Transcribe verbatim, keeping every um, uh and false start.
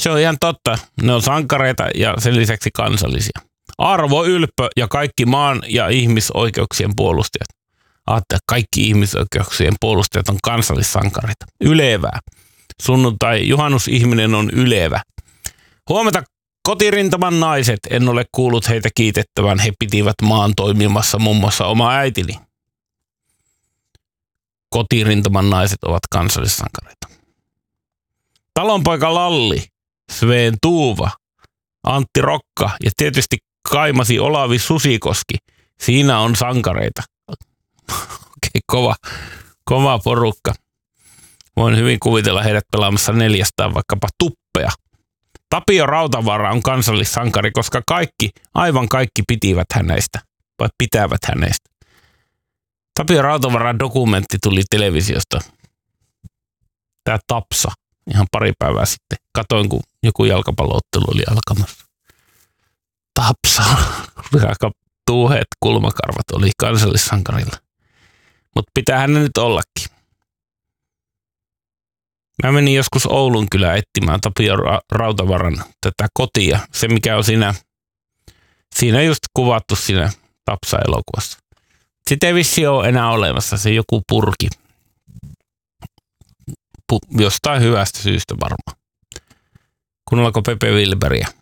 Se on ihan totta. Ne on sankareita ja sen lisäksi kansallisia. Arvo, ylppö ja kaikki maan ja ihmisoikeuksien puolustajat. Ajattelee, kaikki ihmisoikeuksien puolustajat on kansallissankareita. Ylevää. Sunnuntai juhannusihminen on ylevä. Huomenta kotirintaman naiset. En ole kuullut heitä kiitettävän. He pitivät maan toimimassa muun muassa oma äitini. Kotirintaman naiset ovat kansallissankareita. Talonpoika Lalli, Sveen Tuuva, Antti Rokka ja tietysti kaimasi Olavi Susikoski. Siinä on sankareita. Okei, kova, kova porukka. Voin hyvin kuvitella heidät pelaamassa neljästään vaikkapa tuppea. Tapio Rautavaara on kansallissankari, koska kaikki, aivan kaikki pitivät hänestä, vai pitävät hänestä. Tapio Rautavaaran dokumentti tuli televisiosta. Tää Tapsa, ihan pari päivää sitten. Katoin, kun joku jalkapalloottelu oli alkamassa. Tapsa, aika tuuheet kulmakarvat oli kansallissankarilla. Mutta pitäähän ne nyt ollakin. Mä menin joskus Oulun kylään etsimään Tapio Rautavaaran tätä kotia. Se, mikä on siinä, siinä just kuvattu siinä Tapsa-elokuvassa. Sitä ei vissi ole enää olemassa, se joku purki. Pu- jostain hyvästä syystä varmaan. Kuunnellaanko Pepe Wilberiä?